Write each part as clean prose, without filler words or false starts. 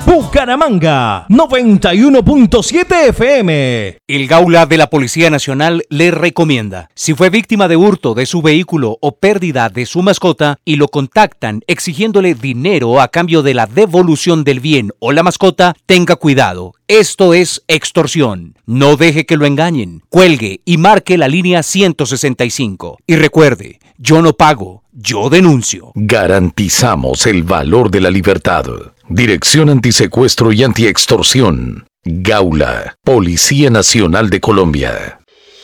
Bucaramanga 91.7 FM. El Gaula de la Policía Nacional le recomienda: si fue víctima de hurto de su vehículo o pérdida de su mascota y lo contactan exigiéndole dinero a cambio de la devolución del bien o la mascota, tenga cuidado. Esto es extorsión. No deje que lo engañen. Cuelgue y marque la línea 165. Y recuerde, yo no pago, yo denuncio. Garantizamos el valor de la libertad. Dirección Antisecuestro y Antiextorsión. Gaula, Policía Nacional de Colombia.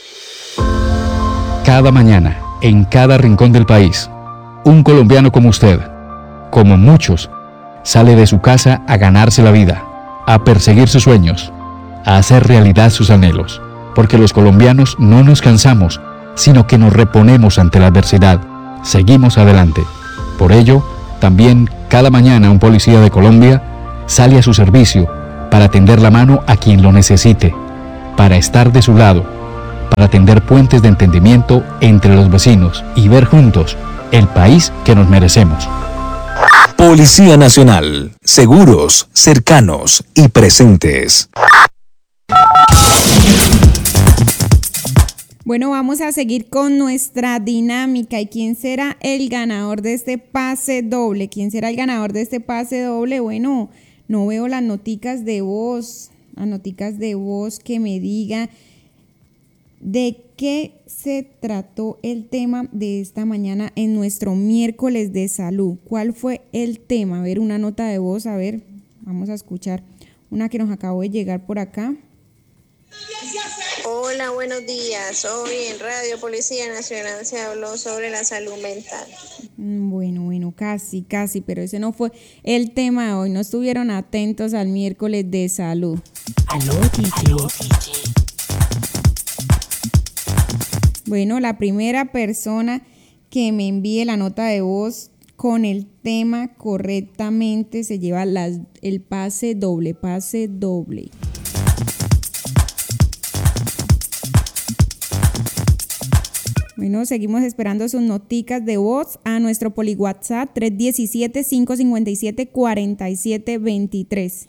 Cada mañana, en cada rincón del país, un colombiano como usted, como muchos, sale de su casa a ganarse la vida, a perseguir sus sueños, a hacer realidad sus anhelos, porque los colombianos no nos cansamos, sino que nos reponemos ante la adversidad, seguimos adelante. Por ello, también cada mañana un policía de Colombia sale a su servicio para tender la mano a quien lo necesite, para estar de su lado, para tender puentes de entendimiento entre los vecinos y ver juntos el país que nos merecemos. Policía Nacional, seguros, cercanos y presentes. Bueno, vamos a seguir con nuestra dinámica. ¿Y quién será el ganador de este pase doble? ¿Quién será el ganador de este pase doble? Bueno, no veo las noticas de voz, que me diga de qué se trató el tema de esta mañana en nuestro miércoles de salud. ¿Cuál fue el tema? A ver, una nota de voz, a ver, vamos a escuchar una que nos acabó de llegar por acá. Hola, buenos días. Hoy en Radio Policía Nacional se habló sobre la salud mental. Bueno, casi, pero ese no fue el tema de hoy. No estuvieron atentos al miércoles de salud. Aló, DJ. Bueno, la primera persona que me envíe la nota de voz con el tema correctamente se lleva el pase doble. Bueno, seguimos esperando sus noticas de voz a nuestro Poli WhatsApp 317-557-4723.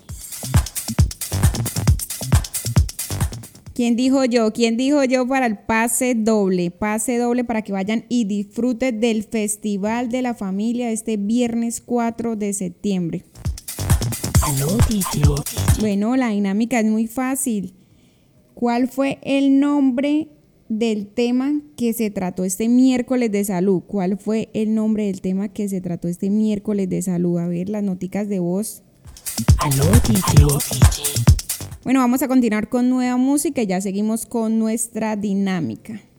¿Quién dijo yo para el pase doble? Pase doble para que vayan y disfruten del Festival de la Familia este viernes 4 de septiembre. Aló, DJ. Bueno, la dinámica es muy fácil. ¿Cuál fue el nombre del tema que se trató este miércoles de salud? ¿Cuál fue el nombre del tema que se trató este miércoles de salud? A ver, las noticas de voz. Aló, DJ. Bueno, vamos a continuar con nueva música y ya seguimos con nuestra dinámica.